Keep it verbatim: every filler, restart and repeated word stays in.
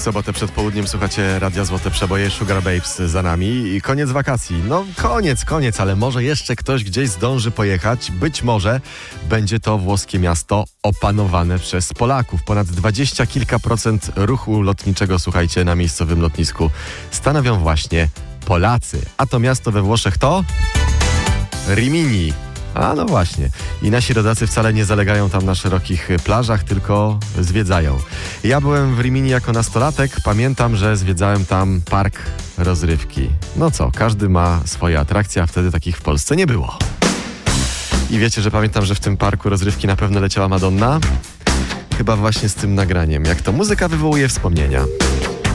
sobotę przed południem słuchacie Radia Złote Przeboje, Sugar Babes za nami i koniec wakacji. No koniec, koniec, ale może jeszcze ktoś gdzieś zdąży pojechać. Być może będzie to włoskie miasto opanowane przez Polaków. Ponad dwadzieścia kilka procent ruchu lotniczego, słuchajcie, na miejscowym lotnisku stanowią właśnie Polacy. A to miasto we Włoszech to Rimini. A no właśnie. I nasi rodacy wcale nie zalegają tam na szerokich plażach, tylko zwiedzają. Ja byłem w Rimini jako nastolatek. Pamiętam, że zwiedzałem tam park rozrywki. No co, każdy ma swoje atrakcje, a wtedy takich w Polsce nie było. I wiecie, że pamiętam, że w tym parku rozrywki na pewno leciała Madonna? Chyba właśnie z tym nagraniem. Jak to muzyka wywołuje wspomnienia.